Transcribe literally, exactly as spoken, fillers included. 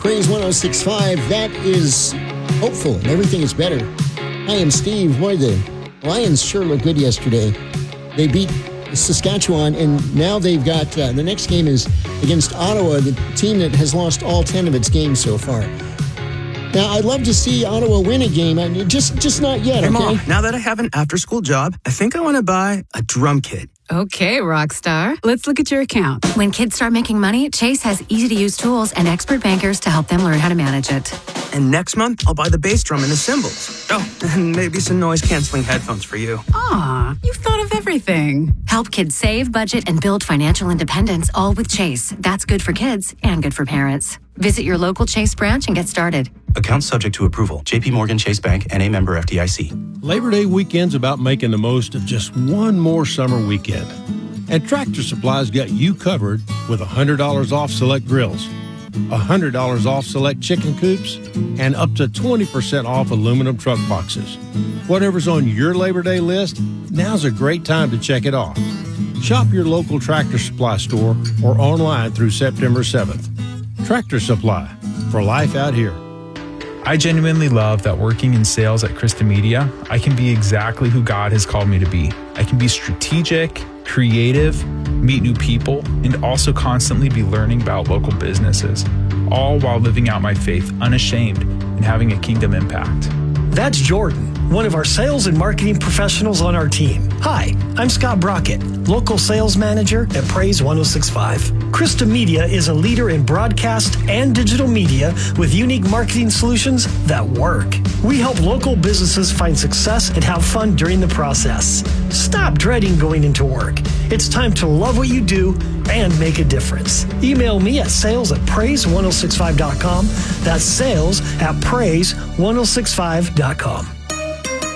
Praise one oh six point five, that is hopeful, and everything is better. I am Steve. Boy, the Lions sure looked good yesterday. They beat Saskatchewan, and now they've got, uh, the next game is against Ottawa, the team that has lost all ten of its games so far. Now, I'd love to see Ottawa win a game, I mean, just just not yet, hey, okay? Mom, now that I have an after-school job, I think I want to buy a drum kit. Okay, Rockstar. Let's look at your account. When kids start making money, Chase has easy-to-use tools and expert bankers to help them learn how to manage it. And next month, I'll buy the bass drum and the cymbals. Oh, and maybe some noise-canceling headphones for you. Aw, you've thought of everything. Help kids save, budget, and build financial independence, all with Chase. That's good for kids and good for parents. Visit your local Chase branch and get started. Account subject to approval. J P Morgan Chase Bank, N A member F D I C. Labor Day weekend's about making the most of just one more summer weekend. And Tractor Supply's got you covered with one hundred dollars off select grills, one hundred dollars off select chicken coops, and up to twenty percent off aluminum truck boxes. Whatever's on your Labor Day list, now's a great time to check it off. Shop your local Tractor Supply store or online through September seventh. Tractor Supply, for life out here. I genuinely love that working in sales at Krista Media, I can be exactly who God has called me to be. I can be strategic, creative, meet new people, and also constantly be learning about local businesses, all while living out my faith unashamed and having a kingdom impact. That's Jordan, one of our sales and marketing professionals on our team. Hi, I'm Scott Brockett, local sales manager at Praise one oh six point five. Krista Media is a leader in broadcast and digital media with unique marketing solutions that work. We help local businesses find success and have fun during the process. Stop dreading going into work. It's time to love what you do and make a difference. Email me at sales at praise one oh six five dot com. That's sales at praise one oh six five dot com.